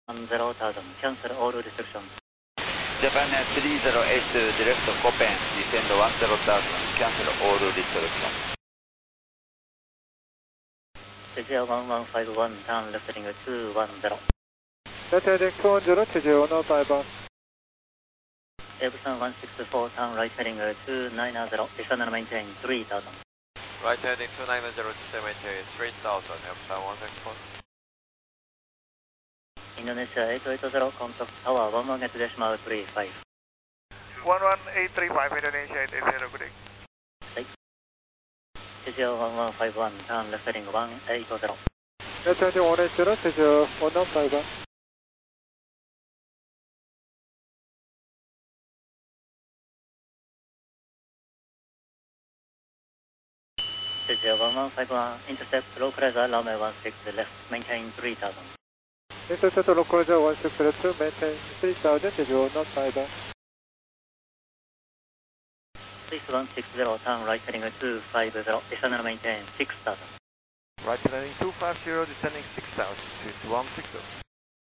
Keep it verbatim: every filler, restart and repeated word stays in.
zero thousand, cancel all restrictions. Japan three zero eight direct Copen, descend one zero thousand, cancel all restrictions. Tezio one one five one, turn left heading two one zero. Left heading two one zero, Tezio one one five one. Epson one six four, turn right heading two nine zero, descend and maintain three thousand. Right heading two nine zero, descend maintain three thousand, Epson one six four. Indonesia eight eight zero, contact tower one one eight decimal three five. one one eight three five, Indonesia eight eight zero, good day. Tezio one one five one, turn left heading one eight zero. Left heading one eight zero, Tezio one one five one. Tezio one one five one, intercept localizer runway one six left, maintain three thousand. Intercept localizer one six left, maintain three thousand, Tezio one one five one. Swiss one six zero, turn right heading two five zero, descend and maintain six thousand. Right heading two five zero, descending six thousand, Swiss one six zero.